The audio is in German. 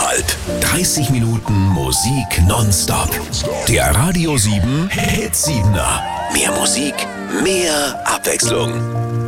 7,5. 30 Minuten Musik nonstop. Der Radio 7 Hit 7er. Mehr Musik, mehr Abwechslung.